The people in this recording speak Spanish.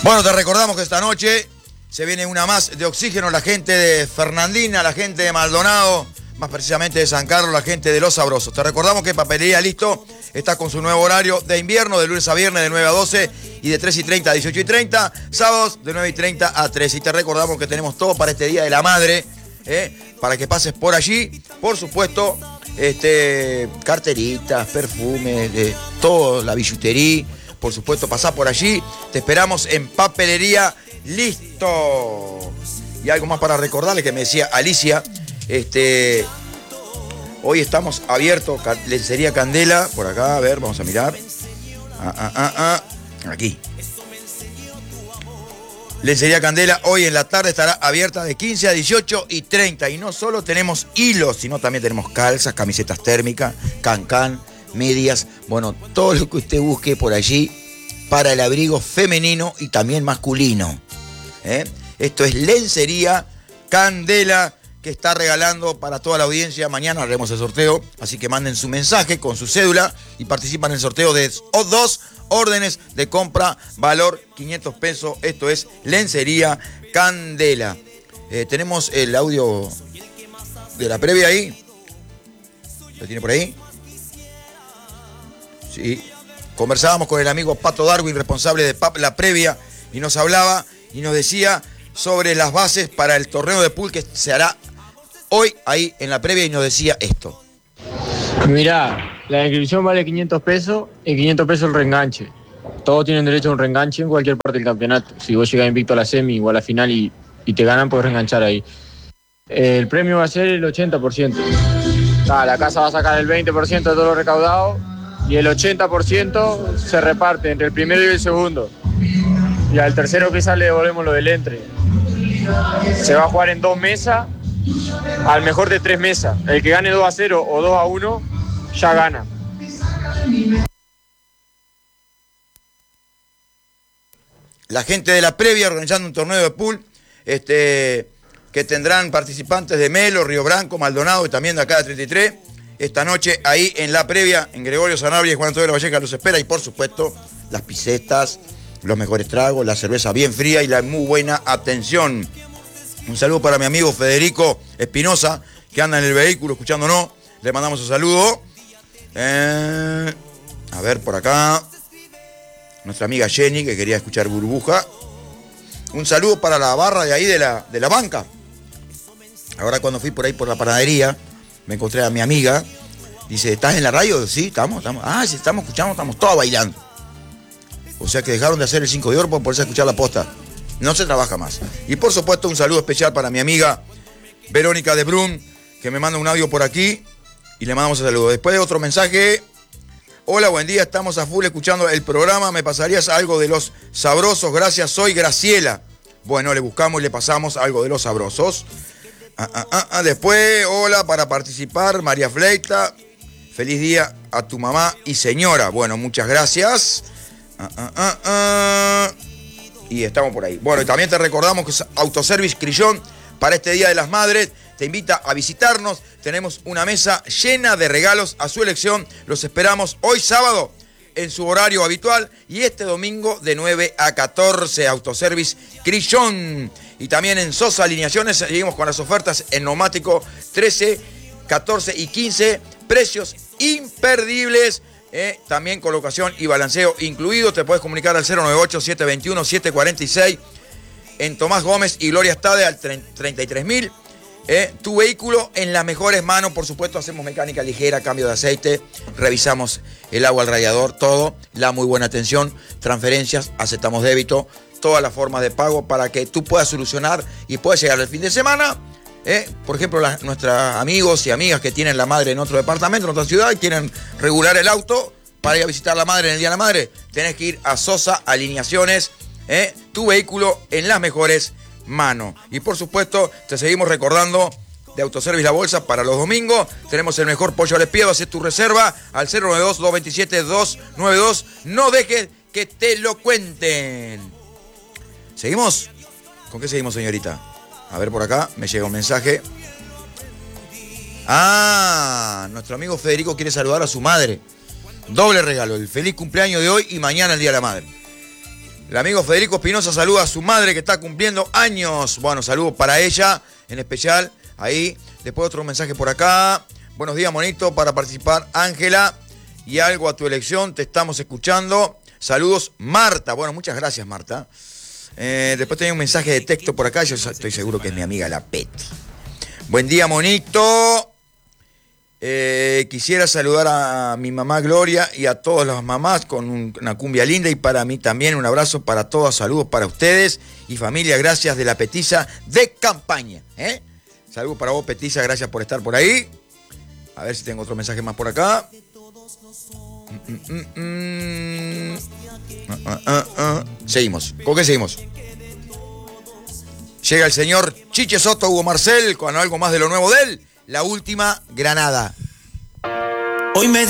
Bueno, te recordamos que esta noche se viene una más de Oxígeno, la gente de Fernandina, la gente de Maldonado, más precisamente de San Carlos, la gente de Los Sabrosos. Te recordamos que Papelería Listo está con su nuevo horario de invierno, de lunes a viernes de 9 a 12 y de 3:30 a 18:30, sábados de 9:30 a 3. Y te recordamos que tenemos todo para este Día de la Madre, para que pases por allí. Por supuesto, carteritas, perfumes, todo, la billutería. Por supuesto, pasá por allí. Te esperamos en Papelería Listo. Y algo más para recordarle que me decía Alicia. Hoy estamos abiertos, Lencería Candela. Por acá, a ver, vamos a mirar. Aquí. Lencería Candela hoy en la tarde estará abierta de 15 a 18:30. Y no solo tenemos hilos, sino también tenemos calzas, camisetas térmicas, cancán, medias, bueno, todo lo que usted busque por allí para el abrigo femenino y también masculino. Esto es Lencería Candela, que está regalando para toda la audiencia. Mañana haremos el sorteo, así que manden su mensaje con su cédula y participan en el sorteo de 2 órdenes de compra, valor 500 pesos. Esto es Lencería Candela. Tenemos el audio de la previa ahí. ¿Lo tiene por ahí? Sí, conversábamos con el amigo Pato Darwin, responsable de la previa, y nos hablaba y nos decía sobre las bases para el torneo de pool que se hará hoy ahí en la previa, y nos decía esto. Mirá, la inscripción vale 500 pesos y 500 pesos el reenganche. Todos tienen derecho a un reenganche en cualquier parte del campeonato. Si vos llegás invicto a la semi o a la final y te ganan, podés reenganchar ahí. El premio va a ser el 80%. La casa va a sacar el 20% de todo lo recaudado y el 80% se reparte entre el primero y el segundo. Y al tercero que sale devolvemos lo del entre. Se va a jugar en 2 mesas, al mejor de 3 mesas. El que gane 2-0 o 2-1 ya gana. La gente de la previa organizando un torneo de pool, que tendrán participantes de Melo, Río Branco, Maldonado y también de acá de 33. Esta noche ahí en la previa, en Gregorio Sanabria y Juan Antonio de la Valleja los espera. Y por supuesto, las pisetas, los mejores tragos, la cerveza bien fría y la muy buena atención. Un saludo para mi amigo Federico Espinosa, que anda en el vehículo escuchándonos. Le mandamos un saludo. A ver, por acá. Nuestra amiga Jenny, que quería escuchar Burbuja. Un saludo para la barra de ahí de la banca. Ahora cuando fui por ahí por la panadería, me encontré a mi amiga. Dice, ¿estás en la radio? Sí, estamos. Ah, sí, estamos escuchando, estamos todos bailando. O sea que dejaron de hacer el 5 de oro por poderse escuchar la posta. No se trabaja más. Y por supuesto un saludo especial para mi amiga Verónica de Brun, que me manda un audio por aquí y le mandamos el saludo. Después de otro mensaje. Hola, buen día, estamos a full escuchando el programa. ¿Me pasarías algo de Los Sabrosos? Gracias, soy Graciela. Bueno, le buscamos y le pasamos algo de Los Sabrosos. Después, hola, para participar, María Fleita. Feliz día a tu mamá y señora. Bueno, muchas gracias. Y estamos por ahí. Bueno, y también te recordamos que es Autoservice Crillón para este Día de las Madres. Te invita a visitarnos. Tenemos una mesa llena de regalos a su elección. Los esperamos hoy sábado en su horario habitual y este domingo de 9 a 14. Autoservice Crillón. Y también en Sosa Alineaciones seguimos con las ofertas en neumático 13, 14 y 15. Precios imperdibles. También colocación y balanceo incluido. Te puedes comunicar al 098-721-746 en Tomás Gómez y Gloria Stade al 33.000. Tu vehículo en las mejores manos. Por supuesto, hacemos mecánica ligera, cambio de aceite, revisamos el agua al radiador, todo, la muy buena atención, transferencias, aceptamos débito, todas las formas de pago para que tú puedas solucionar y puedas llegar al fin de semana. Por ejemplo, nuestros amigos y amigas que tienen la madre en otro departamento, en otra ciudad, y quieren regular el auto para ir a visitar a la madre en el Día de la Madre, tenés que ir a Sosa Alineaciones, tu vehículo en las mejores manos. Y por supuesto, te seguimos recordando de Autoservice La Bolsa para los domingos. Tenemos el mejor pollo al espiedo, haz tu reserva al 092-227-292. No dejes que te lo cuenten. ¿Seguimos? ¿Con qué seguimos, señorita? A ver, por acá me llega un mensaje. Nuestro amigo Federico quiere saludar a su madre. Doble regalo, el feliz cumpleaños de hoy y mañana el Día de la Madre. El amigo Federico Espinosa saluda a su madre que está cumpliendo años. Bueno, saludos para ella, en especial, ahí. Después otro mensaje por acá. Buenos días, monito, para participar, Ángela. Y algo a tu elección, te estamos escuchando. Saludos, Marta. Bueno, muchas gracias, Marta. Después tenía un mensaje de texto por acá. Yo estoy seguro que es mi amiga la Peti. Buen día, monito. Quisiera saludar a mi mamá Gloria y a todas las mamás con una cumbia linda, y para mí también un abrazo para todas, saludos para ustedes y familia, gracias de la Petiza de Campaña. Saludos para vos, Petiza, gracias por estar por ahí. A ver si tengo otro mensaje más por acá. Seguimos. ¿Con qué seguimos? Llega el señor Chiche Soto, Hugo Marcel, con algo más de lo nuevo de él. La última Granada. Hoy me